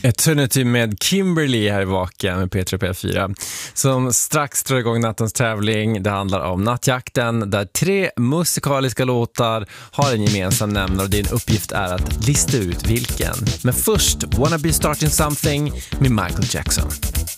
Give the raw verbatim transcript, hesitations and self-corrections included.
Eternity med Kimberly här i Vaken med P tre P fyra som strax drar igång nattens tävling. Det handlar om nattjakten där tre musikaliska låtar har en gemensam nämnare och din uppgift är att lista ut vilken. Men först Wanna Be Starting Something med Michael Jackson.